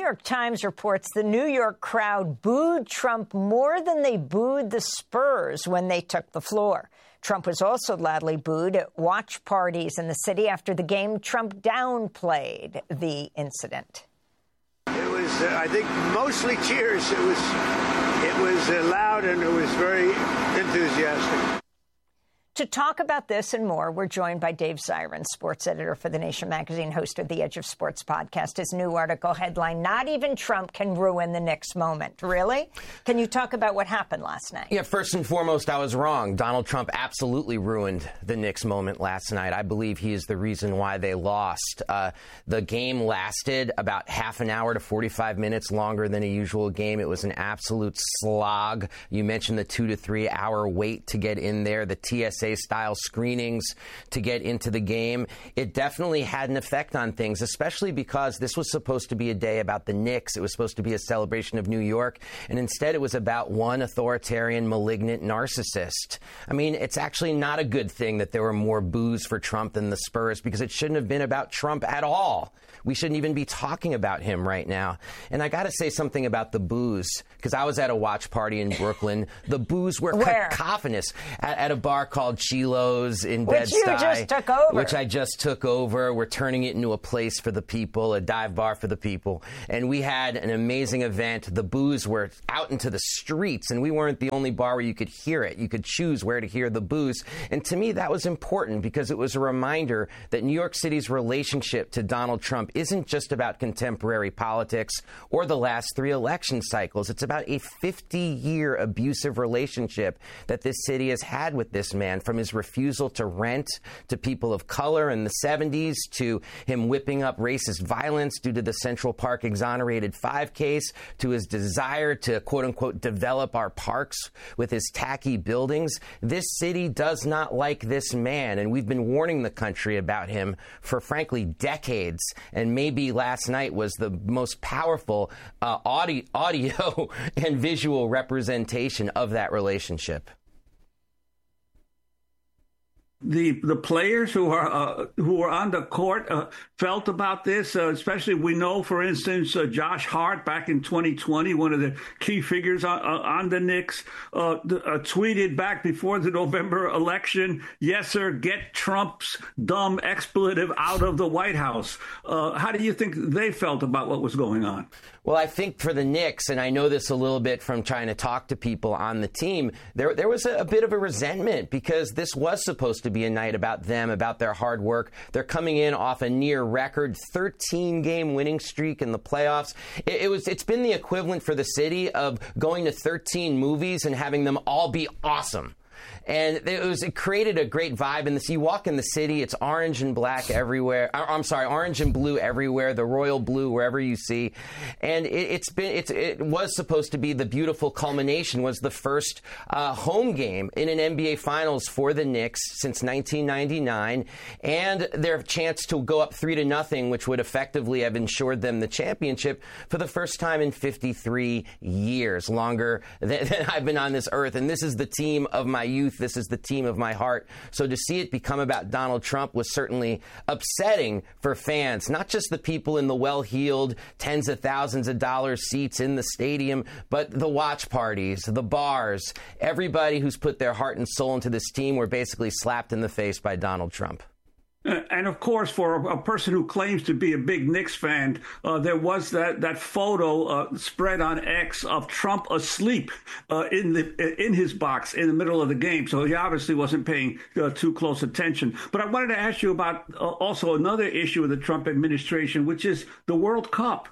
York Times reports the New York crowd booed Trump more than they booed the Spurs when they took the floor. Trump was also loudly booed at watch parties in the city after the game. Trump downplayed the incident. It was, I think, mostly cheers. It was loud and it was very enthusiastic. To talk about this and more, we're joined by Dave Zirin, sports editor for The Nation magazine, host of the Edge of Sports podcast. His new article headline, "Not Even Trump Can Ruin the Knicks Moment." Really? Can you talk about what happened last night? Yeah, first and foremost, I was wrong. Donald Trump absolutely ruined the Knicks moment last night. I believe he is the reason why they lost. The game lasted about half an hour to 45 minutes longer than a usual game. It was an absolute slog. You mentioned the 2 to 3 hour wait to get in there, the TSA-style screenings to get into the game. It definitely had an effect on things, especially because this was supposed to be a day about the Knicks. It was supposed to be a celebration of New York, and instead it was about one authoritarian, malignant narcissist. I mean, it's actually not a good thing that there were more boos for Trump than the Spurs, because it shouldn't have been about Trump at all. We shouldn't even be talking about him right now. And I got to say something about the boos, because I was at a watch party in Brooklyn. The boos were cacophonous at a bar called Chilo's in Bed-Stuy. Which you just took over. Which I just took over. We're turning it into a place for the people, a dive bar for the people. And we had an amazing event. The boos were out into the streets, and we weren't the only bar where you could hear it. You could choose where to hear the boos. And to me, that was important, because it was a reminder that New York City's relationship to Donald Trump isn't just about contemporary politics or the last 3 election cycles. It's about a 50-year abusive relationship that this city has had with this man, from his refusal to rent to people of color in the 70s, to him whipping up racist violence due to the Central Park Exonerated 5 case, to his desire to, quote unquote, develop our parks with his tacky buildings. This city does not like this man, and we've been warning the country about him for, frankly, decades. And maybe last night was the most powerful audio and visual representation of that relationship. The players who are on the court felt about this, especially we know, for instance, Josh Hart back in 2020, one of the key figures on the Knicks, tweeted back before the November election, "Yes, sir, get Trump's dumb expletive out of the White House." How do you think they felt about what was going on? Well, I think for the Knicks, and I know this a little bit from trying to talk to people on the team, there was a bit of a resentment, because this was supposed to be a night about them, about their hard work. They're coming in off a near record 13-game winning streak in the playoffs. It's been the equivalent for the city of going to 13 movies and having them all be awesome. And it created a great vibe in this. You walk in the city, it's orange and black everywhere. I'm sorry, orange and blue everywhere, the royal blue wherever you see. And it was supposed to be the beautiful culmination, was the first home game in an NBA Finals for the Knicks since 1999, and their chance to go up 3-0, which would effectively have ensured them the championship for the first time in 53 years, longer than I've been on this earth. And this is the team of my youth. This is the team of my heart. So to see it become about Donald Trump was certainly upsetting for fans, not just the people in the well-heeled tens of thousands of dollars seats in the stadium, but the watch parties, the bars. Everybody who's put their heart and soul into this team were basically slapped in the face by Donald Trump. And of course, for a person who claims to be a big Knicks fan, there was that photo spread on X of Trump asleep in his box in the middle of the game. So he obviously wasn't paying too close attention. But I wanted to ask you about also another issue of the Trump administration, which is the World Cup.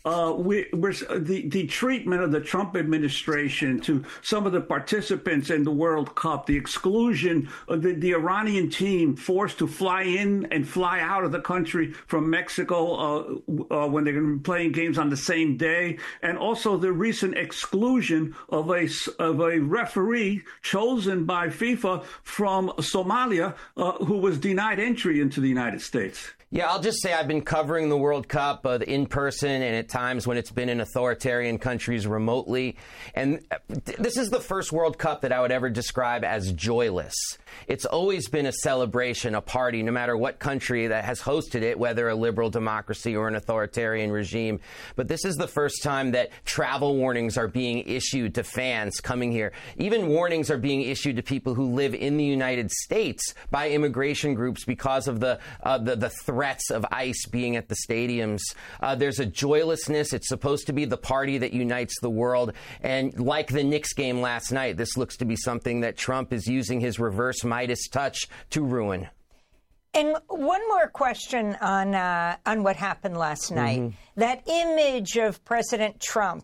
The treatment of the Trump administration to some of the participants in the World Cup, the exclusion of the Iranian team forced to fly in and fly out of the country from Mexico when they're going to be playing games on the same day, and also the recent exclusion of a referee chosen by FIFA from Somalia who was denied entry into the United States. Yeah, I'll just say I've been covering the World Cup in person and at times when it's been in authoritarian countries remotely. And this is the first World Cup that I would ever describe as joyless. It's always been a celebration, a party, no matter what country that has hosted it, whether a liberal democracy or an authoritarian regime. But this is the first time that travel warnings are being issued to fans coming here. Even warnings are being issued to people who live in the United States by immigration groups because of the threats of ICE being at the stadiums. There's a joylessness. It's supposed to be the party that unites the world. And like the Knicks game last night, this looks to be something that Trump is using his reverse Midas touch to ruin. And one more question on what happened last night. Mm-hmm. That image of President Trump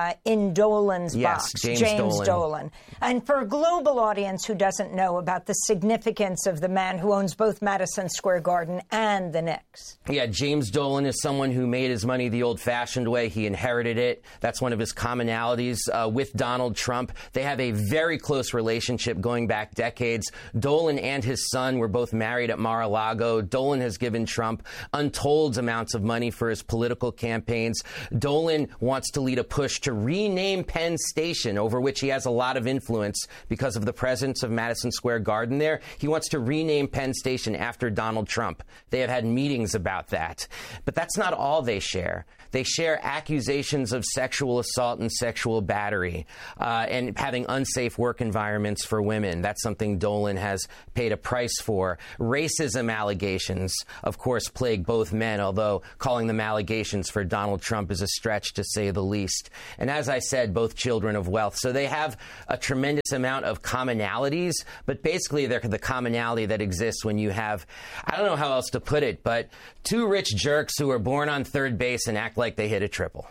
in Dolan's box, James Dolan. And for a global audience who doesn't know about the significance of the man who owns both Madison Square Garden and the Knicks. Yeah, James Dolan is someone who made his money the old-fashioned way. He inherited it. That's one of his commonalities with Donald Trump. They have a very close relationship going back decades. Dolan and his son were both married at Mar-a-Lago. Dolan has given Trump untold amounts of money for his political campaigns. Dolan wants to lead a push to rename Penn Station, over which he has a lot of influence because of the presence of Madison Square Garden there. He wants to rename Penn Station after Donald Trump. They have had meetings about that. But that's not all they share. They share accusations of sexual assault and sexual battery and having unsafe work environments for women. That's something Dolan has paid a price for. Racism allegations, of course, plague both men, although calling them allegations for Donald Trump is a stretch to say the least. And as I said, both children of wealth. So they have a tremendous amount of commonalities, but basically they're the commonality that exists when you have, I don't know how else to put it, but two rich jerks who are born on third base and act like they hit a triple.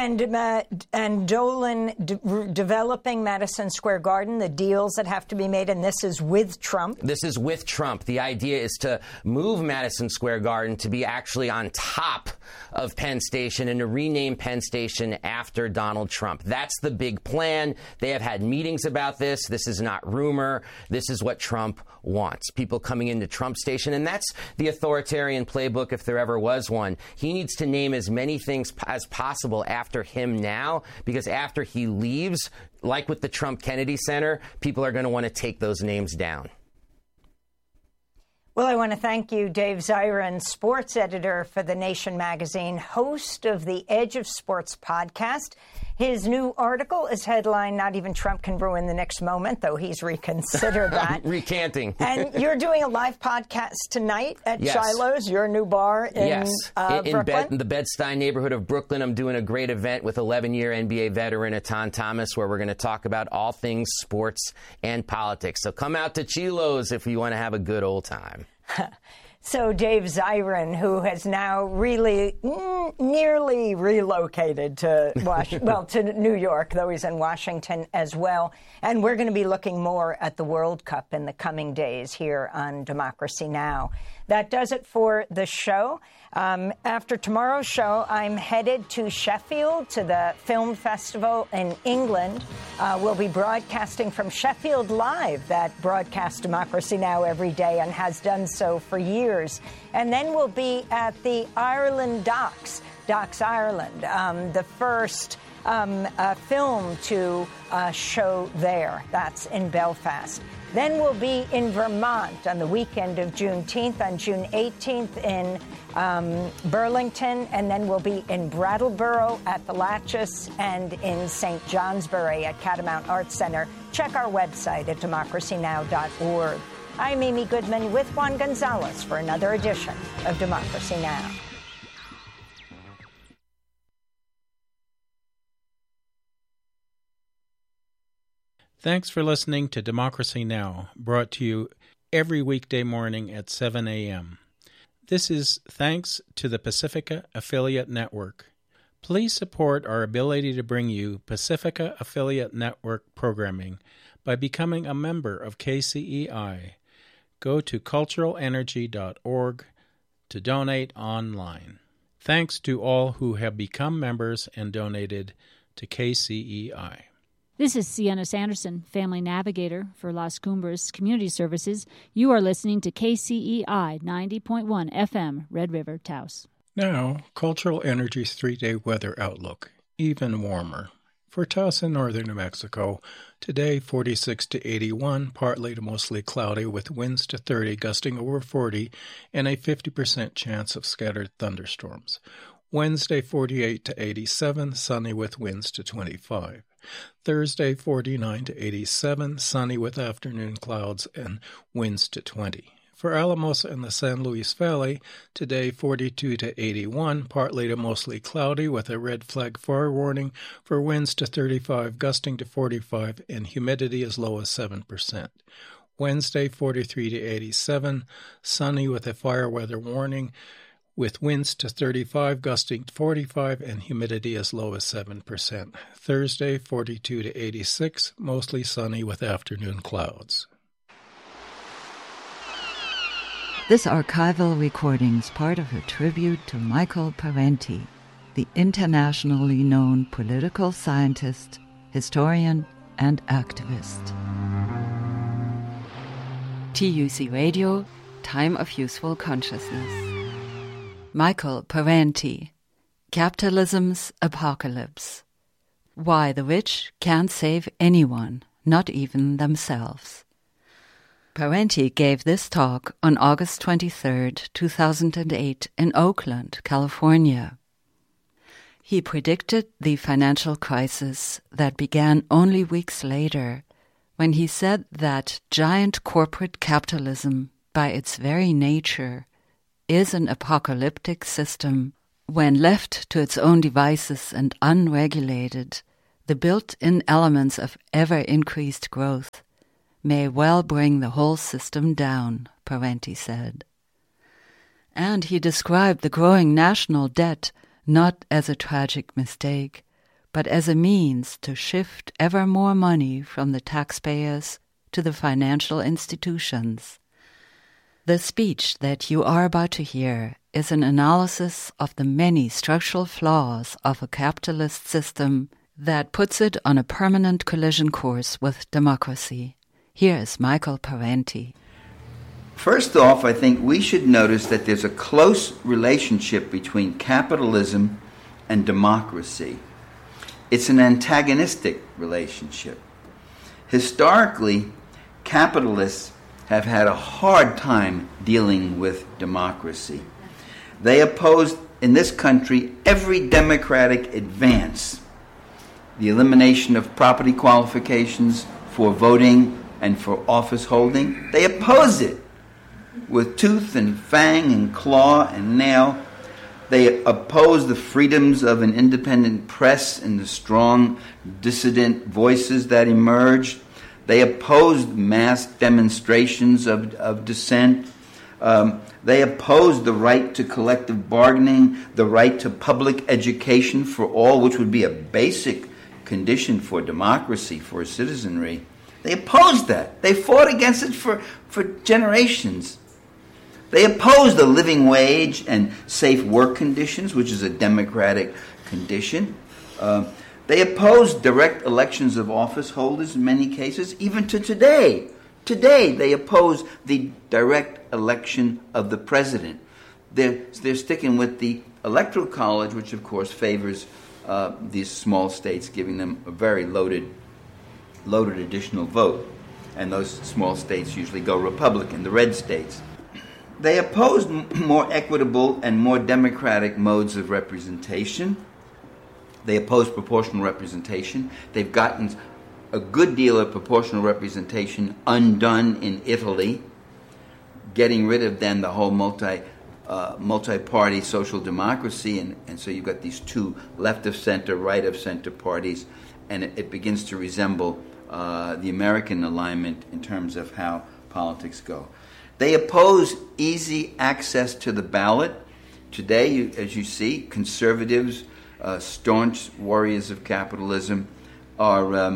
And Dolan developing Madison Square Garden, the deals that have to be made, and this is with Trump? This is with Trump. The idea is to move Madison Square Garden to be actually on top of Penn Station and to rename Penn Station after Donald Trump. That's the big plan. They have had meetings about this. This is not rumor. This is what Trump wants. People coming into Trump Station, and that's the authoritarian playbook if there ever was one. He needs to name as many things as possible after him now, because after he leaves, like with the Trump Kennedy Center, people are going to want to take those names down. Well, I want to thank you, Dave Zirin, sports editor for The Nation magazine, host of the Edge of Sports podcast. His new article is headlined, "Not Even Trump Can Ruin the Next Moment," though he's reconsidered that. Recanting. And you're doing a live podcast tonight at Shiloh's, your new bar in Brooklyn? In the Bed-Stuy neighborhood of Brooklyn. I'm doing a great event with 11-year NBA veteran Etan Thomas, where we're going to talk about all things sports and politics. So come out to Chilo's if you want to have a good old time. So Dave Zirin, who has now really nearly relocated to to New York, though he's in Washington as well. And we're going to be looking more at the World Cup in the coming days here on Democracy Now! That does it for the show. After tomorrow's show, I'm headed to Sheffield to the film festival in England. We'll be broadcasting from Sheffield Live, that broadcasts Democracy Now! Every day and has done so for years. And then we'll be at the Ireland Docks Ireland, the first film to show there. That's in Belfast. Then we'll be in Vermont on the weekend of Juneteenth, on June 18th in Burlington, and then we'll be in Brattleboro at the Latches and in St. Johnsbury at Catamount Arts Center. Check our website at democracynow.org. I'm Amy Goodman with Juan Gonzalez for another edition of Democracy Now! Thanks for listening to Democracy Now!, brought to you every weekday morning at 7 a.m. This is thanks to the Pacifica Affiliate Network. Please support our ability to bring you Pacifica Affiliate Network programming by becoming a member of KCEI. Go to culturalenergy.org to donate online. Thanks to all who have become members and donated to KCEI. This is Sienna Sanderson, Family Navigator for Las Cumbres Community Services. You are listening to KCEI 90.1 FM, Red River, Taos. Now, Cultural Energy's 3-day weather outlook, even warmer. For Taos in northern New Mexico, today 46 to 81, partly to mostly cloudy with winds to 30 gusting over 40 and a 50% chance of scattered thunderstorms. Wednesday 48 to 87, sunny with winds to 25. Thursday 49 to 87, sunny with afternoon clouds and winds to 20. For Alamosa and the San Luis Valley, today 42 to 81, partly to mostly cloudy with a red flag fire warning for winds to 35, gusting to 45, and humidity as low as 7%. Wednesday 43 to 87, sunny with a fire weather warning with winds to 35, gusting to 45, and humidity as low as 7%. Thursday 42 to 86, mostly sunny with afternoon clouds. This archival recording is part of a tribute to Michael Parenti, the internationally known political scientist, historian, and activist. TUC Radio, Time of Useful Consciousness. Michael Parenti, Capitalism's Apocalypse. Why the rich can't save anyone, not even themselves. Parenti gave this talk on August 23, 2008 in Oakland, California. He predicted the financial crisis that began only weeks later when he said that giant corporate capitalism, by its very nature, is an apocalyptic system. When left to its own devices and unregulated, the built-in elements of ever-increased growth may well bring the whole system down, Parenti said. And he described the growing national debt not as a tragic mistake, but as a means to shift ever more money from the taxpayers to the financial institutions. The speech that you are about to hear is an analysis of the many structural flaws of a capitalist system that puts it on a permanent collision course with democracy. Here is Michael Parenti. First off, I think we should notice that there's a close relationship between capitalism and democracy. It's an antagonistic relationship. Historically, capitalists have had a hard time dealing with democracy. They opposed, in this country, every democratic advance. The elimination of property qualifications for voting and for office holding. They oppose it with tooth and fang and claw and nail. They oppose the freedoms of an independent press and the strong dissident voices that emerged. They opposed mass demonstrations of dissent. They opposed the right to collective bargaining, the right to public education for all, which would be a basic condition for democracy, for citizenry. They opposed that. They fought against it for generations. They opposed the living wage and safe work conditions, which is a democratic condition. They opposed direct elections of office holders in many cases, even to today. Today, they oppose the direct election of the president. They're sticking with the electoral college, which of course favors these small states, giving them a very loaded additional vote. And those small states usually go Republican, the red states. They opposed more equitable and more democratic modes of representation. They oppose proportional representation. They've gotten a good deal of proportional representation undone in Italy, getting rid of then the whole multi-party social democracy, and so you've got these two left-of-center, right-of-center parties, and it begins to resemble the American alignment in terms of how politics go. They oppose easy access to the ballot. Today, as you see, conservatives, staunch warriors of capitalism, are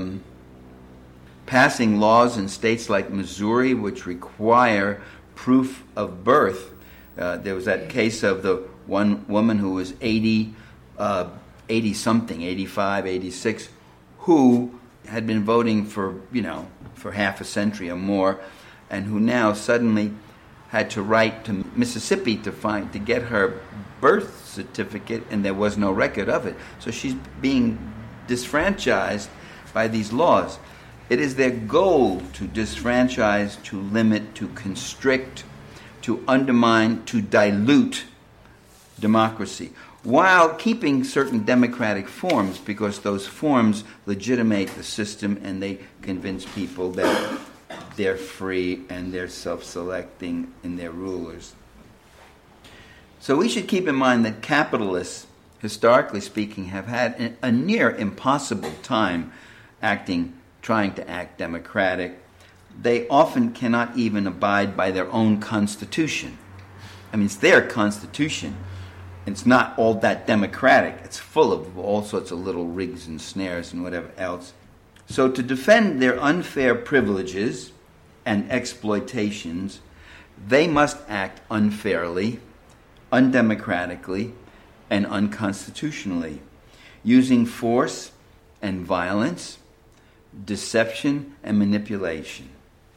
passing laws in states like Missouri which require proof of birth. There was that case of the one woman who was 80-something, 85, 86, who had been voting for half a century or more, and who now suddenly had to write to Mississippi to get her birth certificate, and there was no record of it. So she's being disfranchised by these laws. It is their goal to disfranchise, to limit, to constrict, to undermine, to dilute democracy, while keeping certain democratic forms, because those forms legitimate the system and they convince people that they're free and they're self-selecting in their rulers. So we should keep in mind that capitalists, historically speaking, have had a near impossible time trying to act democratic. They often cannot even abide by their own constitution. I mean, it's their constitution. It's not all that democratic. It's full of all sorts of little rigs and snares and whatever else. So to defend their unfair privileges and exploitations, they must act unfairly, undemocratically, and unconstitutionally, using force and violence, deception and manipulation.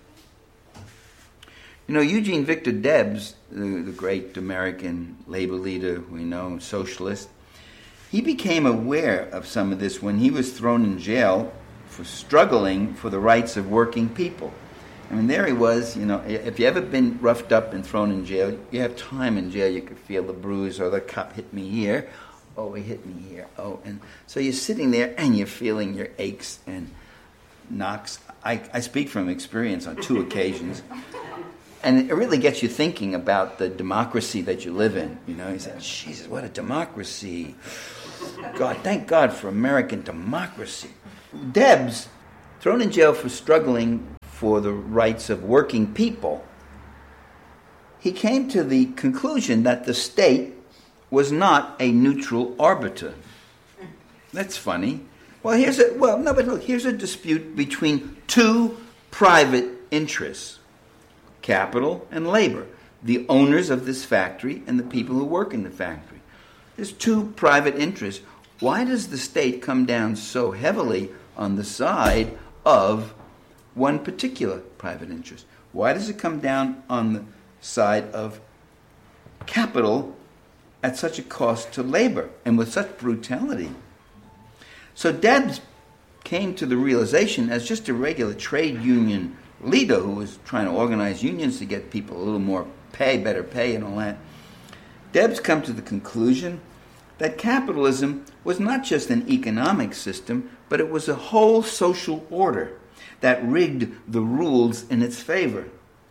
Eugene Victor Debs, the great American labor leader we know, socialist, he became aware of some of this when he was thrown in jail for struggling for the rights of working people. I mean, there he was, if you ever been roughed up and thrown in jail, you have time in jail, you could feel the bruise, or the cop hit me here, oh, he hit me here, oh, and so you're sitting there and you're feeling your aches and knocks. I speak from experience on 2 occasions. And it really gets you thinking about the democracy that you live in. You say, Jesus, what a democracy. God, thank God for American democracy. Debs, thrown in jail for struggling for the rights of working people, he came to the conclusion that the state was not a neutral arbiter. That's funny. Here's a dispute between 2 private interests. Capital and labor, the owners of this factory and the people who work in the factory. There's 2 private interests. Why does the state come down so heavily on the side of one particular private interest? Why does it come down on the side of capital at such a cost to labor and with such brutality? So Debs came to the realization, as just a regular trade union leader who was trying to organize unions to get people a little more pay, better pay and all that, Debs come to the conclusion that capitalism was not just an economic system, but it was a whole social order that rigged the rules in its favor.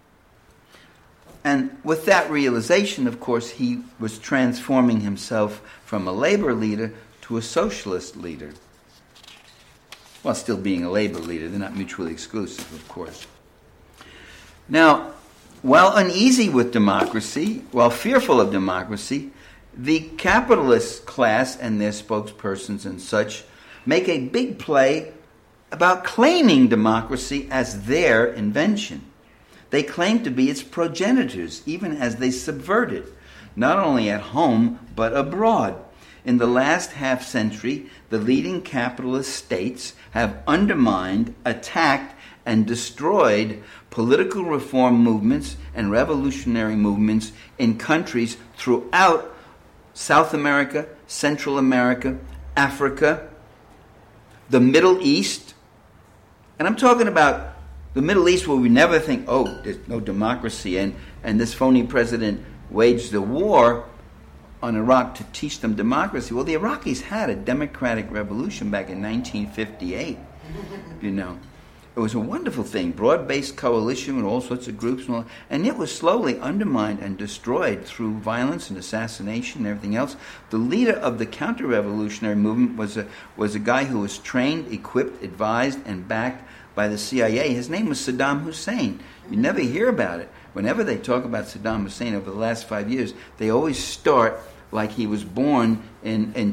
And with that realization, of course, he was transforming himself from a labor leader to a socialist leader. While still being a labor leader. They're not mutually exclusive, of course. Now, while uneasy with democracy, while fearful of democracy, the capitalist class and their spokespersons and such make a big play about claiming democracy as their invention. They claim to be its progenitors, even as they subvert it, not only at home, but abroad. In the last half-century, the leading capitalist states have undermined, attacked, and destroyed political reform movements and revolutionary movements in countries throughout South America, Central America, Africa, the Middle East. And I'm talking about the Middle East, where we never think, oh, there's no democracy, and this phony president waged a war on Iraq to teach them democracy. Well, the Iraqis had a democratic revolution back in 1958, It was a wonderful thing, broad-based coalition with all sorts of groups, and it was slowly undermined and destroyed through violence and assassination and everything else. The leader of the counter-revolutionary movement was a guy who was trained, equipped, advised, and backed by the CIA. His name was Saddam Hussein. You never hear about it. Whenever they talk about Saddam Hussein over the last 5 years, they always start like he was born in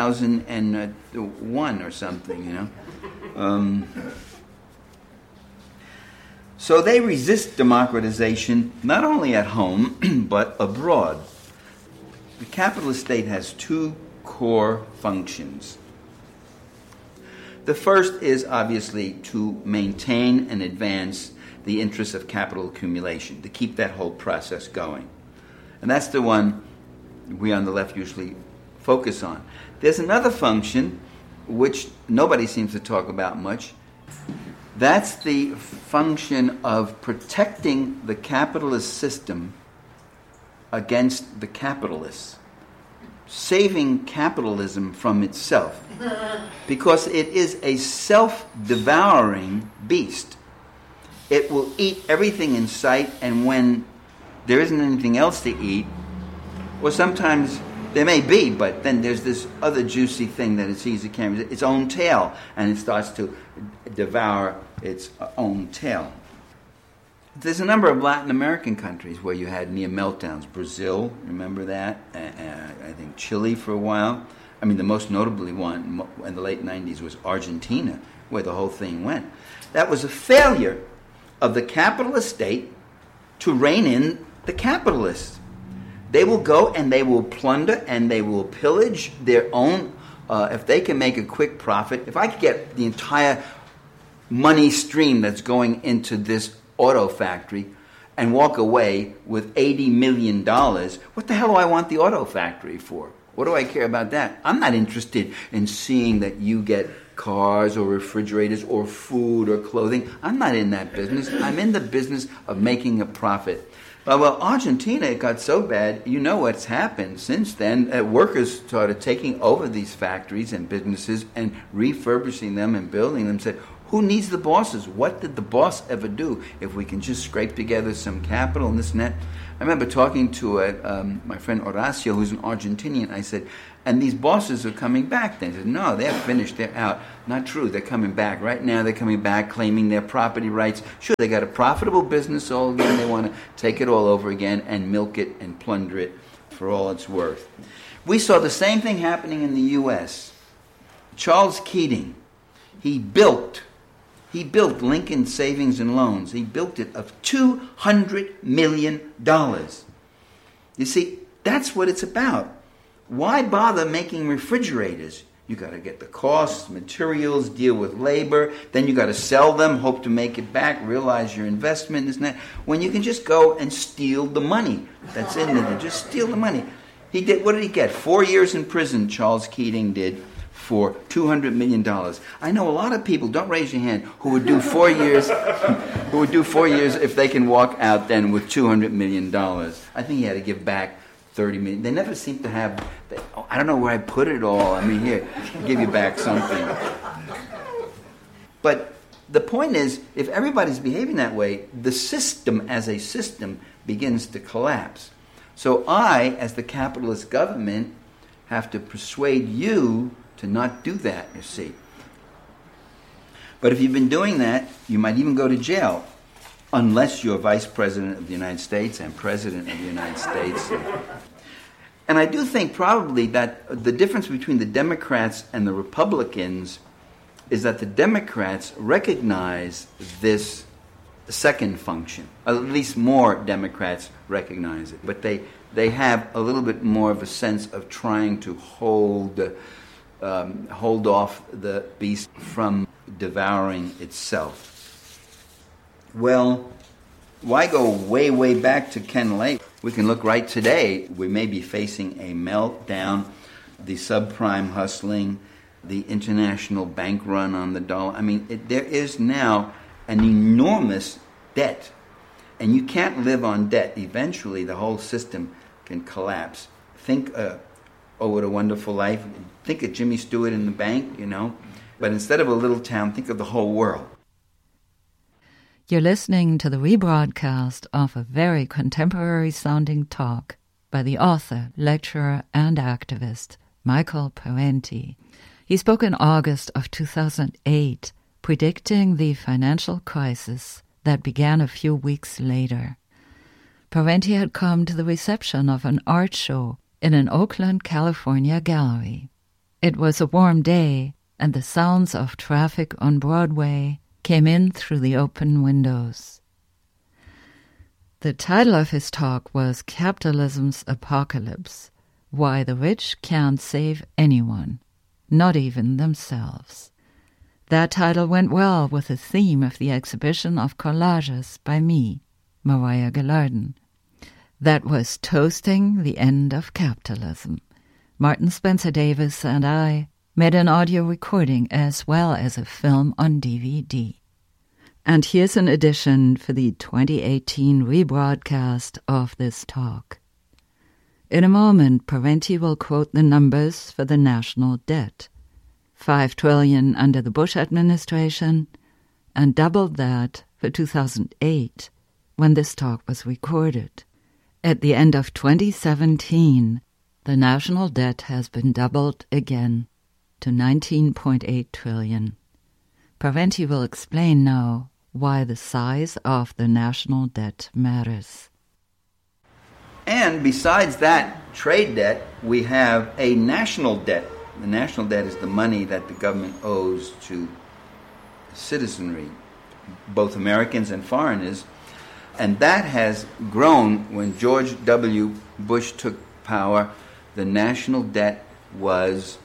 2001 or something, So they resist democratization not only at home, but abroad. The capitalist state has 2 core functions. The first is obviously to maintain and advance the interests of capital accumulation, to keep that whole process going. And that's the one we on the left usually focus on. There's another function which nobody seems to talk about much. That's the function of protecting the capitalist system against the capitalists, saving capitalism from itself, because it is a self-devouring beast. It will eat everything in sight, and when there isn't anything else to eat, or sometimes there may be, but then there's this other juicy thing that it sees it can't resist, its own tail, and it starts to devour its own tail. There's a number of Latin American countries where you had near meltdowns. Brazil, remember that? I think Chile for a while. I mean, the most notably one in the late 90s was Argentina, where the whole thing went. That was a failure of the capitalist state to rein in the capitalists. They will go and they will plunder and they will pillage their own, if they can make a quick profit. If I could get the entire money stream that's going into this auto factory and walk away with $80 million, what the hell do I want the auto factory for? What do I care about that? I'm not interested in seeing that you get cars or refrigerators or food or clothing. I'm not in that business. I'm in the business of making a profit. Well, Argentina, it got so bad, you know what's happened since then. Workers started taking over these factories and businesses and refurbishing them and building them. Said, who needs the bosses? What did the boss ever do if we can just scrape together some capital and this and that? I remember talking to my friend Horacio, who's an Argentinian. I said, and these bosses are coming back then. He said, no, they're finished, they're out. Not true, they're coming back. Right now they're coming back claiming their property rights. Sure, they got a profitable business all again. They want to take it all over again and milk it and plunder it for all it's worth. We saw the same thing happening in the U.S. Charles Keating, he built Lincoln Savings and Loans. He built it of $200 million. You see, that's what it's about. Why bother making refrigerators? You got to get the costs, materials, deal with labor, then you got to sell them, hope to make it back, realize your investment, isn't that? When you can just go and steal the money that's in there, just steal the money. He did. What did he get? 4 years in prison, Charles Keating did, for $200 million. I know a lot of people, don't raise your hand, who would do 4 years who would do 4 years if they can walk out then with $200 million. I think he had to give back $30 million. They never seem to have, I don't know where I put it all. I mean, here, I'll give you back something. But the point is, if everybody's behaving that way, the system as a system begins to collapse. So I, as the capitalist government, have to persuade you to not do that, you see. But if you've been doing that, you might even go to jail, unless you're Vice President of the United States and President of the United States. And I do think probably that the difference between the Democrats and the Republicans is that the Democrats recognize this second function. At least more Democrats recognize it. But they have a little bit more of a sense of trying to hold off the beast from devouring itself. Well, why go way, way back to Ken Lake? We can look right today. We may be facing a meltdown, the subprime hustling, the international bank run on the dollar. I mean, there is now an enormous debt, and you can't live on debt. Eventually, the whole system can collapse. Think, oh, what a wonderful life. Think of Jimmy Stewart in the bank, you know. But instead of a little town, think of the whole world. You're listening to the rebroadcast of a very contemporary-sounding talk by the author, lecturer, and activist, Michael Parenti. He spoke in August of 2008, predicting the financial crisis that began a few weeks later. Parenti had come to the reception of an art show in an Oakland, California gallery. It was a warm day, and the sounds of traffic on Broadway came in through the open windows. The title of his talk was Capitalism's Apocalypse: Why the Rich Can't Save Anyone, Not Even Themselves. That title went well with the theme of the exhibition of collages by me, Mariah Gillardin. That was Toasting the End of Capitalism. Martin Spencer Davis and I made an audio recording as well as a film on DVD. And here's an edition for the 2018 rebroadcast of this talk. In a moment, Parenti will quote the numbers for the national debt. $5 trillion under the Bush administration, and doubled that for 2008, when this talk was recorded. At the end of 2017, the national debt has been doubled again to $19.8 trillion. Parenti will explain now why the size of the national debt matters. And besides that trade debt, we have a national debt. The national debt is the money that the government owes to citizenry, both Americans and foreigners. And that has grown. When George W. Bush took power, the national debt was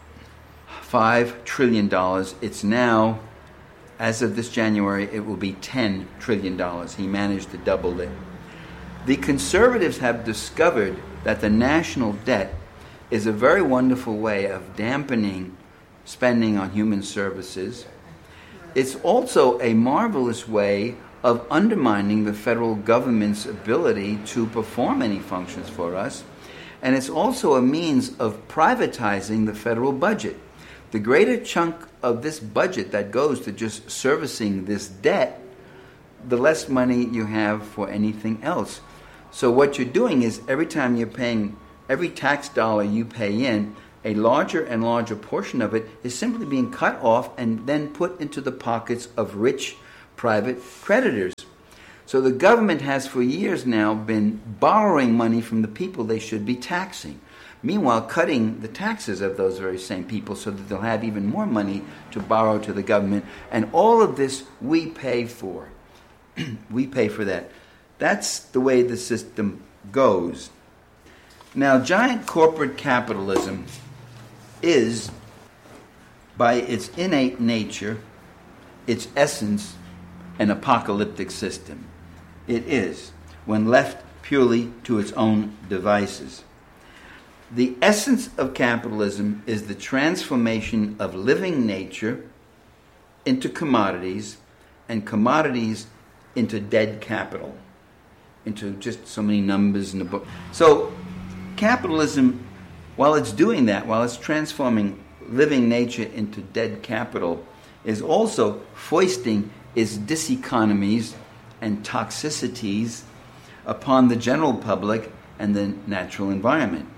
$5 trillion. It's now, as of this January, it will be $10 trillion. He managed to double it. The conservatives have discovered that the national debt is a very wonderful way of dampening spending on human services. It's also a marvelous way of undermining the federal government's ability to perform any functions for us. And it's also a means of privatizing the federal budget. The greater chunk of this budget that goes to just servicing this debt, the less money you have for anything else. So what you're doing is every time you're paying, every tax dollar you pay in, a larger and larger portion of it is simply being cut off and then put into the pockets of rich private creditors. So the government has for years now been borrowing money from the people they should be taxing. Meanwhile, cutting the taxes of those very same people so that they'll have even more money to borrow to the government. And all of this we pay for. We pay for that. That's the way the system goes. Now, giant corporate capitalism is, by its innate nature, its essence, an apocalyptic system. It is, when left purely to its own devices. The essence of capitalism is the transformation of living nature into commodities, and commodities into dead capital, into just so many numbers in the book. So capitalism, while it's doing that, while it's transforming living nature into dead capital, is also foisting its diseconomies and toxicities upon the general public and the natural environment.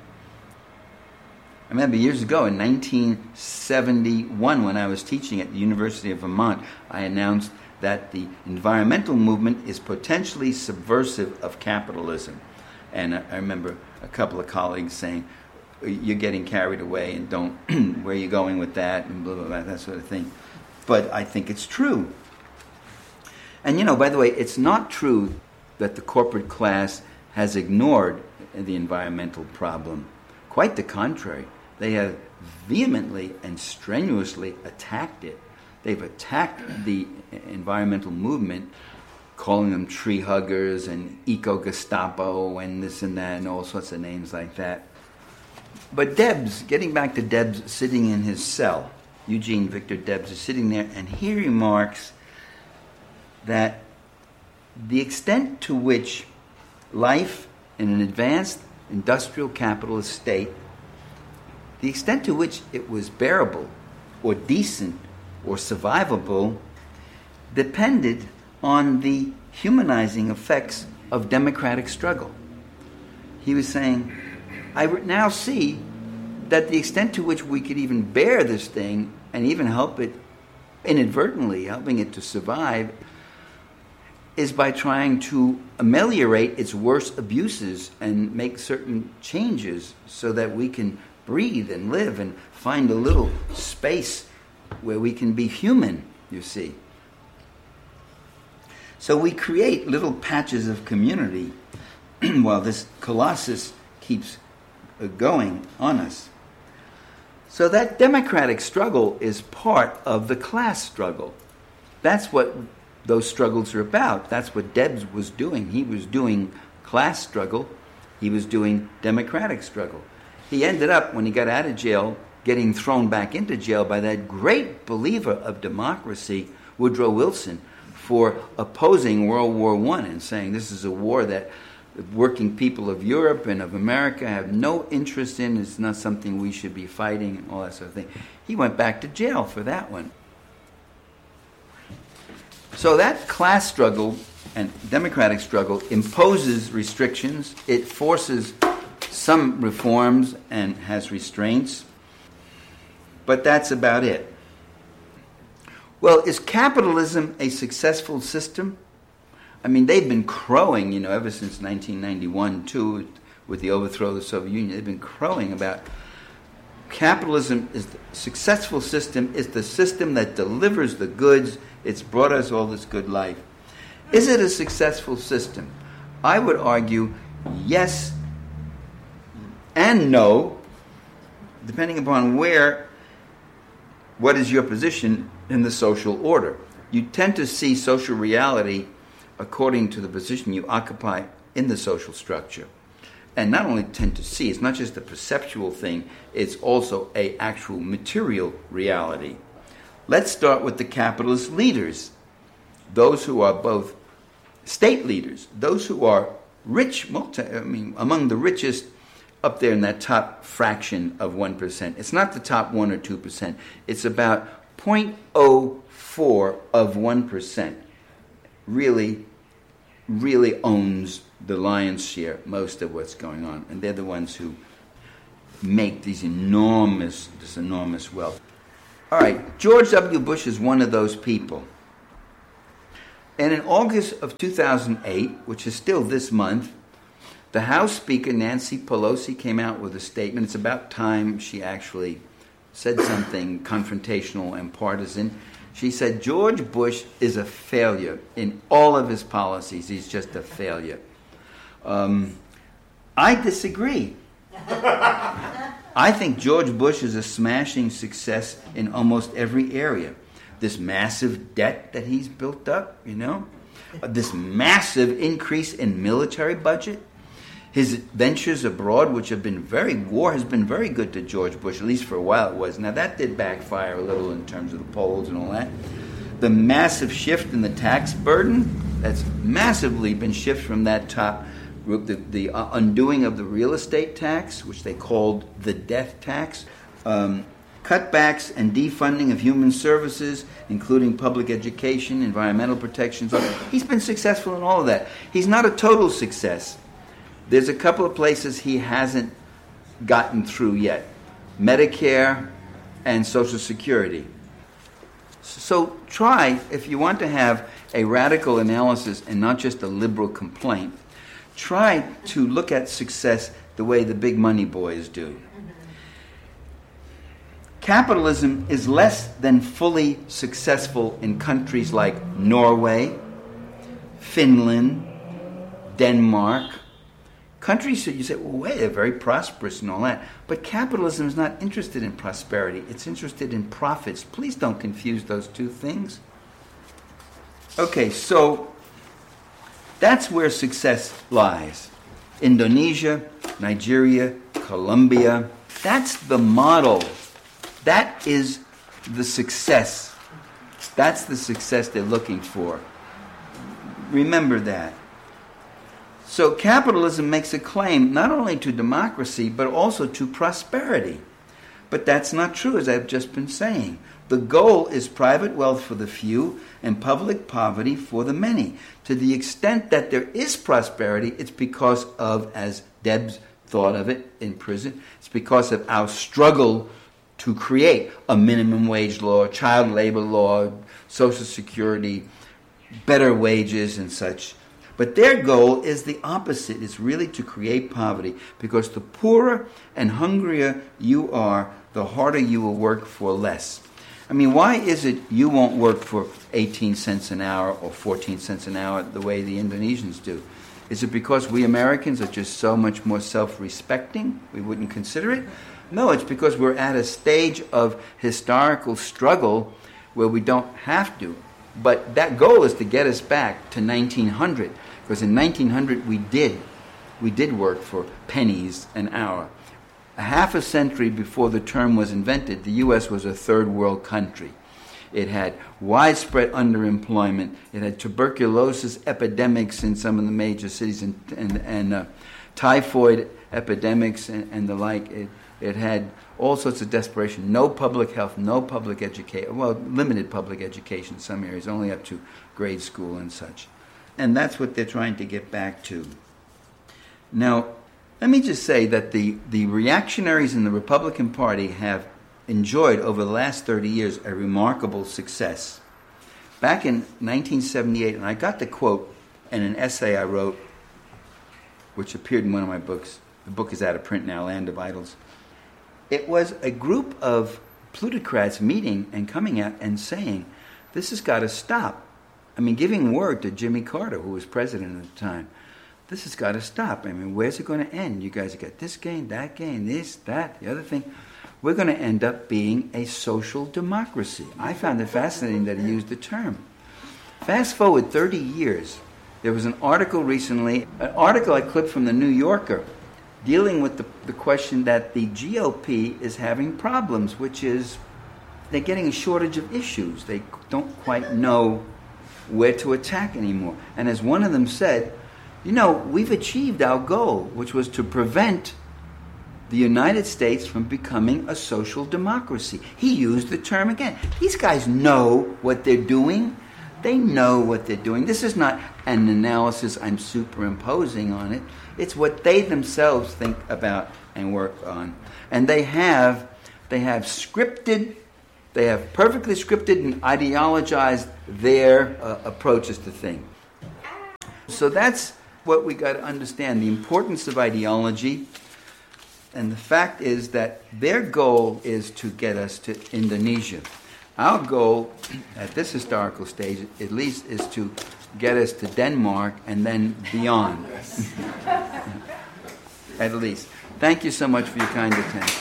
I remember years ago, in 1971, when I was teaching at the University of Vermont, I announced that the environmental movement is potentially subversive of capitalism. And I remember a couple of colleagues saying, "You're getting carried away, and don't, where are you going with that?" and blah, blah, blah, that sort of thing. But I think it's true. And, by the way, it's not true that the corporate class has ignored the environmental problem. Quite the contrary. They have vehemently and strenuously attacked it. They've attacked the environmental movement, calling them tree huggers and eco-Gestapo and this and that and all sorts of names like that. But Debs, getting back to Debs sitting in his cell, Eugene Victor Debs is sitting there, and he remarks that the extent to which life in an advanced industrial capitalist state, the extent to which it was bearable or decent or survivable, depended on the humanizing effects of democratic struggle. He was saying, I now see that the extent to which we could even bear this thing and even help it inadvertently, helping it to survive, is by trying to ameliorate its worst abuses and make certain changes so that we can breathe and live and find a little space where we can be human, you see. So we create little patches of community while this colossus keeps going on us. So that democratic struggle is part of the class struggle. That's what those struggles are about. That's what Debs was doing. He was doing class struggle. He was doing democratic struggle. He ended up, when he got out of jail, getting thrown back into jail by that great believer of democracy, Woodrow Wilson, for opposing World War I and saying this is a war that working people of Europe and of America have no interest in. It's not something we should be fighting and all that sort of thing. He went back to jail for that one. So that class struggle and democratic struggle imposes restrictions. It forces some reforms and has restraints. But that's about it. Well, is capitalism a successful system? I mean, they've been crowing, ever since 1991, too, with the overthrow of the Soviet Union. They've been crowing about capitalism is the successful system, is the system that delivers the goods. It's brought us all this good life. Is it a successful system? I would argue yes and no, depending upon what is your position in the social order. You tend to see social reality according to the position you occupy in the social structure. And not only tend to see, it's not just a perceptual thing, it's also an actual material reality. Let's start with the capitalist leaders, those who are both state leaders, those who are rich, among the richest up there in that top fraction of 1%. It's not the top 1 or 2%. It's about 0.04 of 1% really owns the lion's share, most of what's going on. And they're the ones who make this enormous wealth. All right, George W. Bush is one of those people. And in August of 2008, which is still this month, the House Speaker, Nancy Pelosi, came out with a statement. It's about time she actually said something confrontational and partisan. She said, George Bush is a failure in all of his policies. He's just a failure. I disagree. I think George Bush is a smashing success in almost every area. This massive debt that he's built up, this massive increase in military budget, his ventures abroad, which have been war has been very good to George Bush, at least for a while it was. Now that did backfire a little in terms of the polls and all that. The massive shift in the tax burden, that's massively been shifted from that top group. The undoing of the real estate tax, which they called the death tax. Cutbacks and defunding of human services, including public education, environmental protections. He's been successful in all of that. He's not a total success. There's a couple of places he hasn't gotten through yet. Medicare and Social Security. So try, if you want to have a radical analysis and not just a liberal complaint, try to look at success the way the big money boys do. Capitalism is less than fully successful in countries like Norway, Finland, Denmark. Countries that you say, well, wait, they're very prosperous and all that. But capitalism is not interested in prosperity. It's interested in profits. Please don't confuse those two things. Okay, so that's where success lies. Indonesia, Nigeria, Colombia. That's the model. That is the success. That's the success they're looking for. Remember that. So capitalism makes a claim not only to democracy, but also to prosperity. But that's not true, as I've just been saying. The goal is private wealth for the few and public poverty for the many. To the extent that there is prosperity, it's because of, as Debs thought of it in prison, it's because of our struggle to create a minimum wage law, child labor law, Social Security, better wages and such. But their goal is the opposite. It's really to create poverty, because the poorer and hungrier you are, the harder you will work for less. I mean, why is it you won't work for 18 cents an hour or 14 cents an hour the way the Indonesians do? Is it because we Americans are just so much more self-respecting? We wouldn't consider it? No, it's because we're at a stage of historical struggle where we don't have to. But that goal is to get us back to 1900, because in 1900 we did work for pennies an hour. A half a century before the term was invented, the U.S. was a third world country. It had widespread underemployment. It had tuberculosis epidemics in some of the major cities and typhoid epidemics and the like. It had all sorts of desperation. No public health, no public education. Well, limited public education in some areas, only up to grade school and such. And that's what they're trying to get back to. Now, let me just say that the reactionaries in the Republican Party have enjoyed over the last 30 years a remarkable success. Back in 1978, and I got the quote in an essay I wrote, which appeared in one of my books. The book is out of print now, Land of Idols. It was a group of plutocrats meeting and coming out and saying, this has got to stop. I mean, giving word to Jimmy Carter, who was president at the time, this has got to stop. I mean, where's it going to end? You guys have got this game, this, that, the other thing. We're going to end up being a social democracy. I found it fascinating that he used the term. Fast forward 30 years. There was an article recently, an article I clipped from the New Yorker, dealing with the question that the GOP is having problems, which is they're getting a shortage of issues. They don't quite know where to attack anymore. And as one of them said, we've achieved our goal, which was to prevent the United States from becoming a social democracy. He used the term again. These guys know what they're doing. They know what they're doing. This is not an analysis I'm superimposing on it. It's what they themselves think about and work on. And they have perfectly scripted and ideologized their approaches to things. So that's what we got to understand, the importance of ideology. And the fact is that their goal is to get us to Indonesia. Our goal at this historical stage, at least, is to get us to Denmark and then beyond. At least. Thank you so much for your kind attention.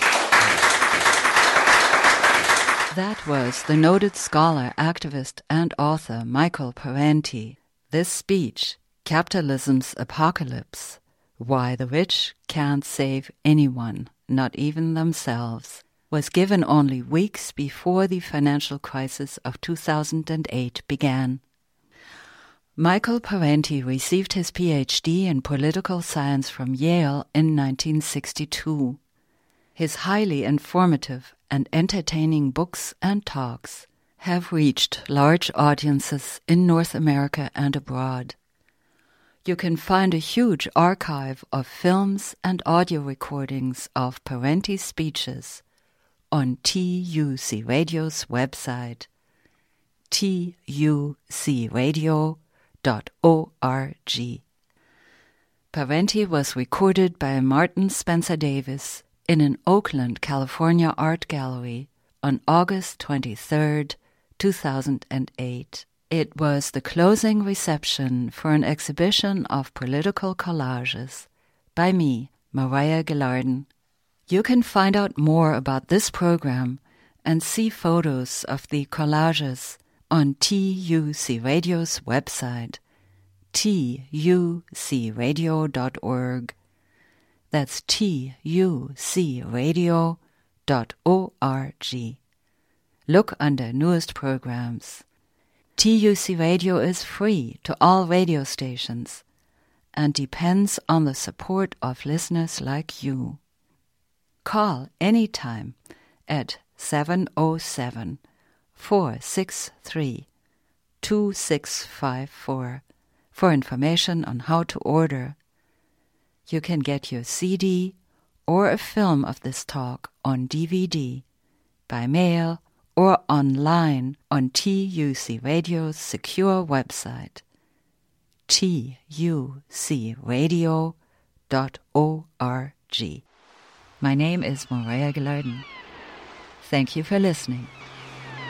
That was the noted scholar, activist, and author Michael Parenti. This speech, Capitalism's Apocalypse, Why the Rich Can't Save Anyone, Not Even Themselves, was given only weeks before the financial crisis of 2008 began. Michael Parenti received his PhD in political science from Yale in 1962. His highly informative and entertaining books and talks have reached large audiences in North America and abroad. You can find a huge archive of films and audio recordings of Parenti's speeches on TUC Radio's website, tucradio.org. Parenti was recorded by Martin Spencer Davis in an Oakland, California art gallery on August 23, 2008. It was the closing reception for an exhibition of political collages by me, Mariah Gillardin. You can find out more about this program and see photos of the collages on TUC Radio's website, tucradio.org. That's tucradio.org. Look under newest programs. TUC Radio is free to all radio stations and depends on the support of listeners like you. Call anytime at 707-463-2654 for information on how to order. You can get your CD or a film of this talk on DVD, by mail, or online on TUC Radio's secure website, tucradio.org. My name is Mariah Gillardin. Thank you for listening.